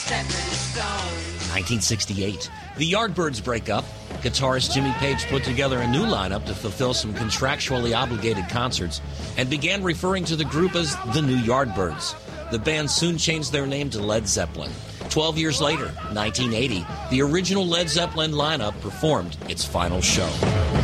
1968, the Yardbirds break up. Guitarist Jimmy Page put together a new lineup to fulfill some contractually obligated concerts and began referring to the group as the New Yardbirds. The band soon changed their name to Led Zeppelin. 12 years later, 1980, the original Led Zeppelin lineup performed its final show.